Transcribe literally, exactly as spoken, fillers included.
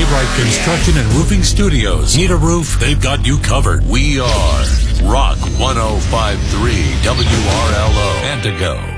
Millwright Construction and Roofing Studios. Need a roof? They've got you covered. We are Rock one oh five point three W R L O Antigo.